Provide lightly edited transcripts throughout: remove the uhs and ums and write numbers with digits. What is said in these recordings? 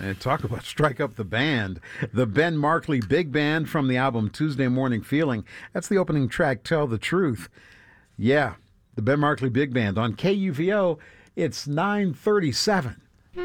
And talk about strike up the band. The Ben Markley Big Band from the album Tuesday Morning Feeling. That's the opening track, Tell the Truth. Yeah, the Ben Markley Big Band on KUVO. It's 9:37.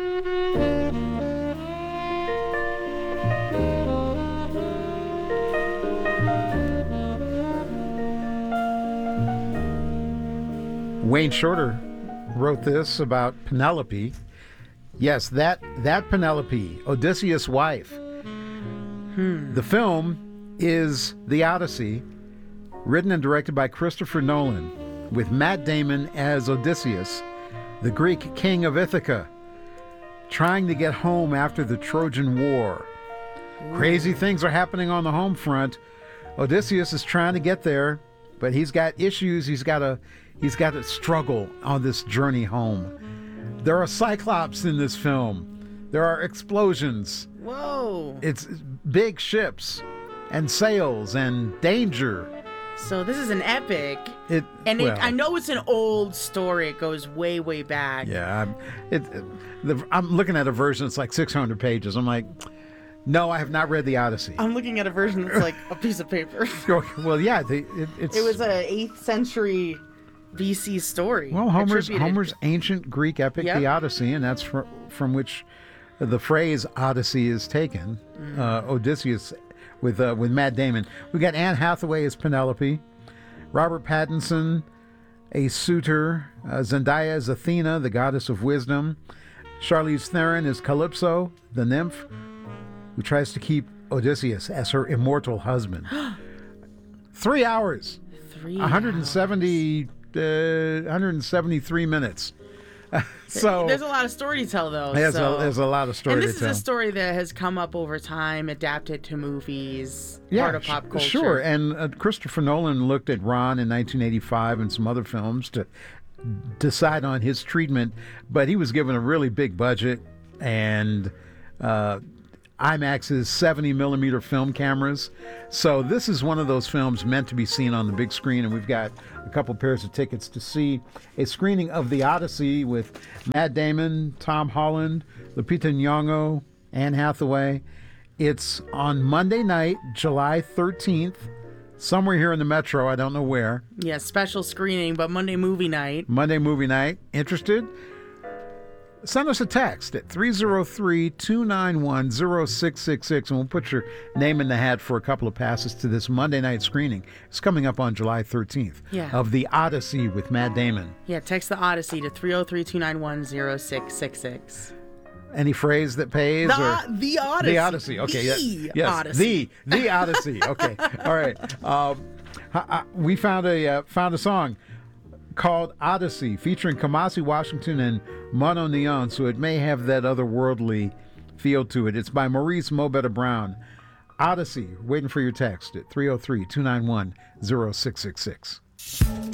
Wayne Shorter wrote this about Penelope. Yes, that Penelope, Odysseus' wife. The film is The Odyssey, written and directed by Christopher Nolan, with Matt Damon as Odysseus, the Greek king of Ithaca, trying to get home after the Trojan War. Crazy things are happening on the home front. Odysseus is trying to get there, but he's got issues. He's got to struggle on this journey home. There are cyclops in this film. There are explosions. Whoa. It's big ships and sails and danger. So this is an epic. I know it's an old story. It goes way, way back. Yeah. I'm looking at a version that's like 600 pages. I'm like, no, I have not read the Odyssey. I'm looking at a version that's like a piece of paper. Well, yeah. It was an 8th century BC story. Well, Homer's ancient Greek epic, Yep. The Odyssey, and that's from which the phrase Odyssey is taken. Odysseus with Matt Damon. We got Anne Hathaway as Penelope, Robert Pattinson, a suitor, Zendaya as Athena, the goddess of wisdom, Charlize Theron as Calypso, the nymph, who tries to keep Odysseus as her immortal husband. 3 hours. 173 minutes. So there's a lot of story to tell, though. There's a lot of story to tell. And this is a story that has come up over time, adapted to movies, Yeah, part of pop culture. Sure. And Christopher Nolan looked at Ron in 1985 and some other films to decide on his treatment, but he was given a really big budget and IMAX's 70 millimeter film cameras. So this is one of those films meant to be seen on the big screen, and we've got a couple pairs of tickets to see a screening of The Odyssey with Matt Damon, Tom Holland, Lupita Nyong'o, Anne Hathaway. It's on Monday night, July 13th, somewhere here in the metro. I don't know where. Yeah, special screening, but Monday movie night. Interested? Send us a text at 303-291-0666, and we'll put your name in the hat for a couple of passes to this Monday night screening. It's coming up on July 13th of The Odyssey with Matt Damon. Yeah, text The Odyssey to 303-291-0666. Any phrase that pays? The Odyssey. The Odyssey. Okay. Yes. Odyssey. The Odyssey. Okay. All right. We found a song called Odyssey, featuring Kamasi Washington and Mono Neon, so it may have that otherworldly feel to it. It's by Maurice Mo Better Brown. Odyssey, waiting for your text at 303-291-0666.